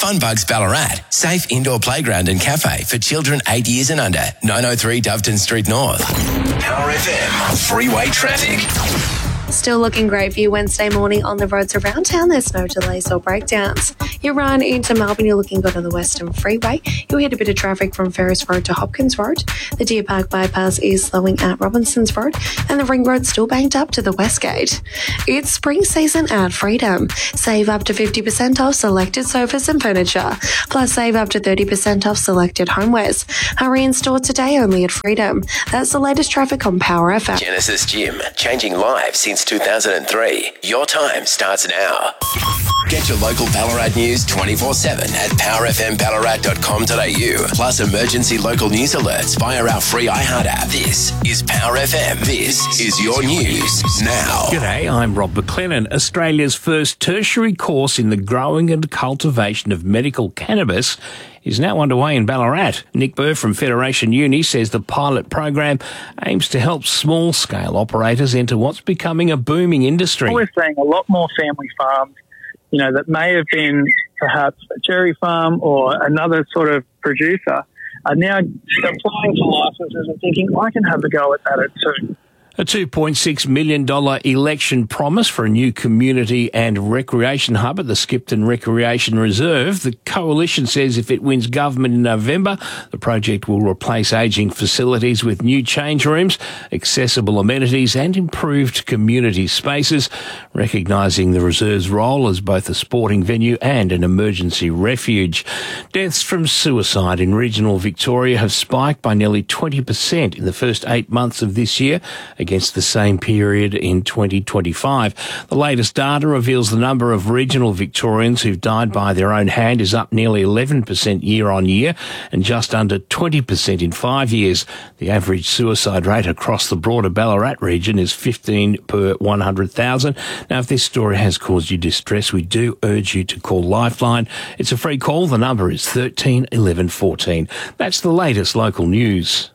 Funbugs Ballarat, safe indoor playground and cafe for children 8 years and under. 903 Doveton Street North. Power FM, freeway traffic. Still looking great for you Wednesday morning on the roads around town. There's no delays or breakdowns. You run into Melbourne, you're looking good on the Western Freeway. You'll hit a bit of traffic from Ferris Road to Hopkins Road. The Deer Park bypass is slowing at Robinsons Road, and the Ring Road's still banked up to the West Gate. It's spring season at Freedom. Save up to 50% off selected sofas and furniture. Plus save up to 30% off selected homewares. Hurry in store today only at Freedom. That's the latest traffic on Power FM. Genesis Gym, changing lives since 2003. Your time starts now. Get your local Ballarat news 24/7 at powerfmballarat.com.au. Plus emergency local news alerts via our free iHeart app. This is Power FM. This is your news now. G'day, I'm Rob McLennan. Australia's first tertiary course in the growing and cultivation of medical cannabis is now underway in Ballarat. Nick Burr from Federation Uni says the pilot program aims to help small-scale operators enter what's becoming a booming industry. We're seeing a lot more family farms, that may have been perhaps a cherry farm or another sort of producer, are now applying for licenses and thinking, I can have a go at that too. A $2.6 million election promise for a new community and recreation hub at the Skipton Recreation Reserve. The coalition says if it wins government in November, the project will replace ageing facilities with new change rooms, accessible amenities and improved community spaces, recognising the reserve's role as both a sporting venue and an emergency refuge. Deaths from suicide in regional Victoria have spiked by nearly 20% in the first 8 months of this year, against the same period in 2025. The latest data reveals the number of regional Victorians who've died by their own hand is up nearly 11% year on year and just under 20% in 5 years. The average suicide rate across the broader Ballarat region is 15 per 100,000. Now, if this story has caused you distress, we do urge you to call Lifeline. It's a free call. The number is 13 11 14. That's the latest local news.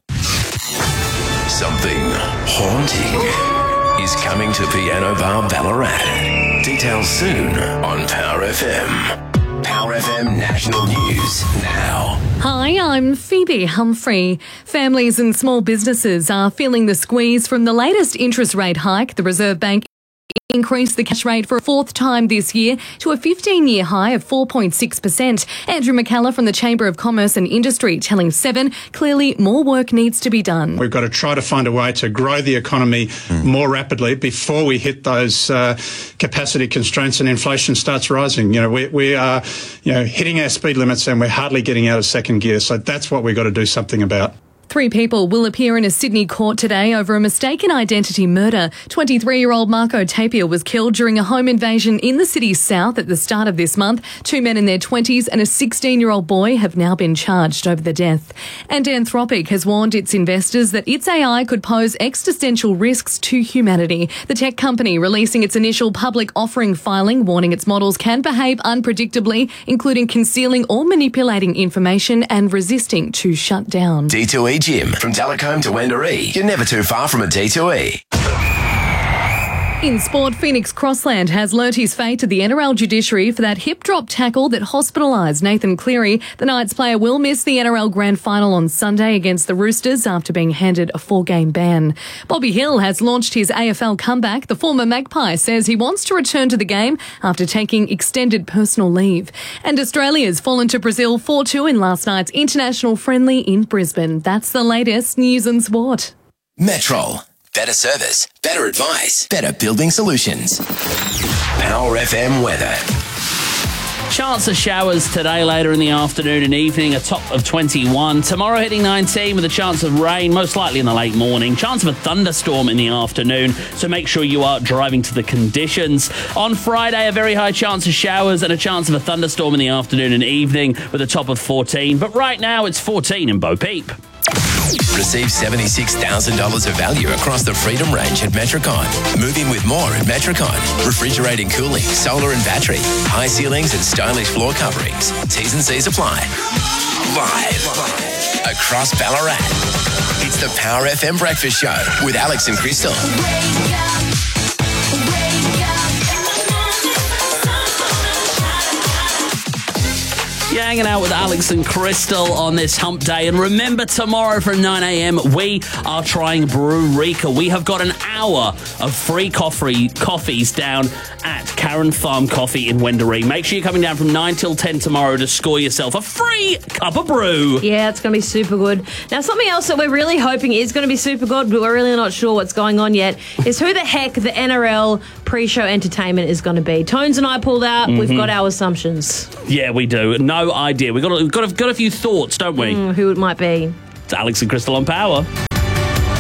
Something haunting is coming to Piano Bar Ballarat. Details soon on Power FM. Power FM National News now. Hi, I'm Phoebe Humphrey. Families and small businesses are feeling the squeeze from the latest interest rate hike. The Reserve Bank increased the cash rate for a fourth time this year to a 15-year high of 4.6%. Andrew McCullough from the Chamber of Commerce and Industry telling Seven, clearly more work needs to be done. We've got to try to find a way to grow the economy more rapidly before we hit those capacity constraints and inflation starts rising. We are hitting our speed limits and we're hardly getting out of second gear. So that's what we've got to do something about. 3 people will appear in a Sydney court today over a mistaken identity murder. 23-year-old Marco Tapia was killed during a home invasion in the city's south at the start of this month. 2 men in their 20s and a 16-year-old boy have now been charged over the death. And Anthropic has warned its investors that its AI could pose existential risks to humanity. The tech company releasing its initial public offering filing, warning its models can behave unpredictably, including concealing or manipulating information and resisting to shut down. D2E Gym, from Delacombe to Wendouree. You're never too far from a D2E. In sport, Phoenix Crossland has learnt his fate at the NRL judiciary for that hip drop tackle that hospitalised Nathan Cleary. The Knights player will miss the NRL Grand Final on Sunday against the Roosters after being handed a 4-game ban. Bobby Hill has launched his AFL comeback. The former Magpie says he wants to return to the game after taking extended personal leave. And Australia's fallen to Brazil 4-2 in last night's international friendly in Brisbane. That's the latest news and sport. Metrol. Better service, better advice, better building solutions. Power FM weather. Chance of showers today later in the afternoon and evening, a top of 21. Tomorrow hitting 19 with a chance of rain, most likely in the late morning. Chance of a thunderstorm in the afternoon, so make sure you are driving to the conditions. On Friday, a very high chance of showers and a chance of a thunderstorm in the afternoon and evening with a top of 14. But right now, it's 14 in Bo Peep. Receive $76,000 of value across the Freedom range at Metricon. Move in with more at Metricon. Refrigerating, cooling, solar and battery, high ceilings and stylish floor coverings. T's and C's apply. Live across Ballarat. It's the Power FM Breakfast Show with Alex and Crystal. You're hanging out with Alex and Crystal on this hump day. And remember, tomorrow from 9 a.m, we are trying Brewreka. We have got an hour of free coffees down at Karen Farm Coffee in Wendouree. Make sure you're coming down from 9 till 10 tomorrow to score yourself a free cup of brew. Yeah, it's going to be super good. Now, something else that we're really hoping is going to be super good, but we're really not sure what's going on yet, is who the heck the NRL pre-show entertainment is going to be. Tones and I pulled out. We've got our assumptions. Yeah, we do. No idea. We've got a few thoughts, don't we? Who it might be. It's Alex and Crystal on Power.